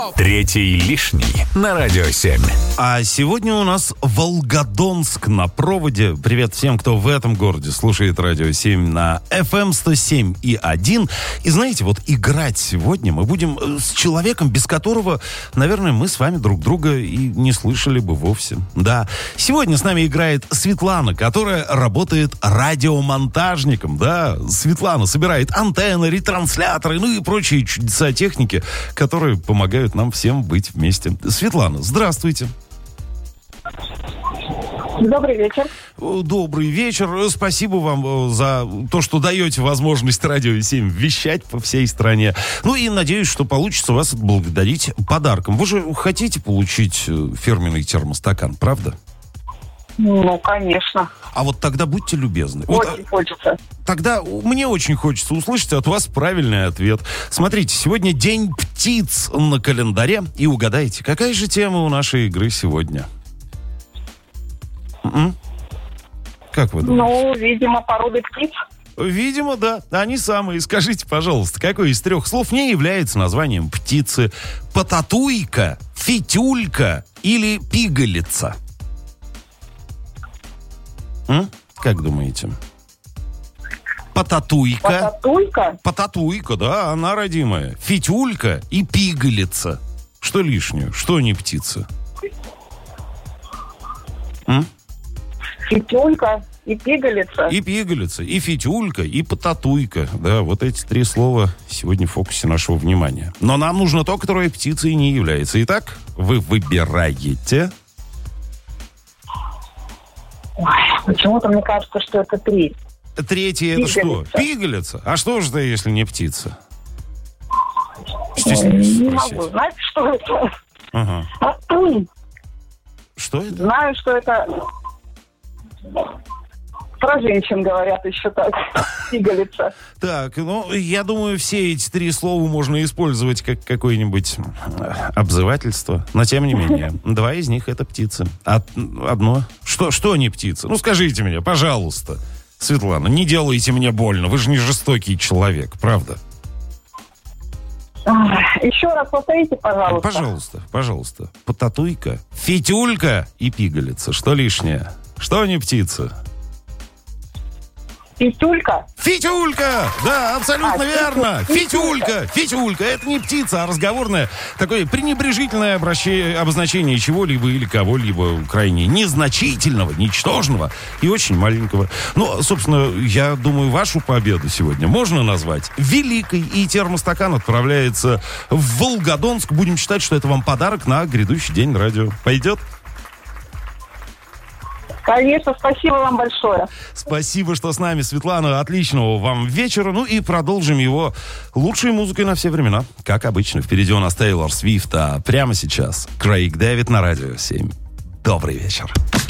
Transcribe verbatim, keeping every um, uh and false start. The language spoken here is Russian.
Третий лишний на Радио семь. А сегодня у нас Волгодонск на проводе. Привет всем, кто в этом городе слушает Радио семь на эф эм сто семь и один. И знаете, вот играть сегодня мы будем с человеком, без которого, наверное, мы с вами друг друга и не слышали бы вовсе. Да, сегодня с нами играет Светлана, которая работает радиомонтажником. Да, Светлана собирает антенны, ретрансляторы, ну и прочие чудеса техники, которые помогают нам всем быть вместе. Светлана, здравствуйте. Добрый вечер. Добрый вечер. Спасибо вам за то, что даете возможность Радио семь вещать по всей стране. Ну и надеюсь, что получится вас отблагодарить подарком. Вы же хотите получить фирменный термостакан, правда? Ну, конечно. А вот тогда будьте любезны. Очень вот, хочется. Тогда мне очень хочется услышать от вас правильный ответ. Смотрите, сегодня День птиц на календаре. И угадайте, какая же тема у нашей игры сегодня? М-м? Как вы думаете? Ну, видимо, породы птиц. Видимо, да. Они самые. Скажите, пожалуйста, какое из трех слов не является названием птицы? Потатуйка, фитюлька или пигалица? М? Как думаете? Потатуйка. Потатуйка? Потатуйка, да, она родимая. Фитюлька и пигалица. Что лишнее? Что не птица? М? Фитюлька и пигалица. И пигалица, и фитюлька, и потатуйка. Да, вот эти три слова сегодня в фокусе нашего внимания. Но нам нужно то, которое птицей не является. Итак, вы выбираете... Ой, почему-то мне кажется, что это три. Третье это что? Пигалица. А что же это, если не птица? Стесняюсь не спросить. Могу знать, что это. Ага. Что это? Знаю, что это... Про женщин говорят еще так. Пигалица. Так, ну, я думаю, все эти три слова можно использовать как какое-нибудь обзывательство. Но, тем не менее, два из них это птицы. А одно... Что, что не птица? Ну, скажите мне, пожалуйста. Светлана, не делайте мне больно. Вы же не жестокий человек, правда? Еще раз повторите, пожалуйста. Пожалуйста, пожалуйста. Потатуйка, фитюлька и пигалица. Что лишнее? Что не птица? Фитюлька? Фитюлька! Да, абсолютно а, верно. Фитюлька. Фитюлька. Фитюлька. Это не птица, а разговорное, такое пренебрежительное обращение, обозначение чего-либо или кого-либо крайне незначительного, ничтожного и очень маленького. Ну, собственно, я думаю, вашу победу сегодня можно назвать великой. И термостакан отправляется в Волгодонск. Будем считать, что это вам подарок на грядущий день радио. Пойдет? Конечно, спасибо вам большое. Спасибо, что с нами, Светлана. Отличного вам вечера. Ну и продолжим его лучшей музыкой на все времена. Как обычно, впереди у нас Тейлор Свифт, а прямо сейчас Крейг Дэвид на Радио семь. Добрый вечер.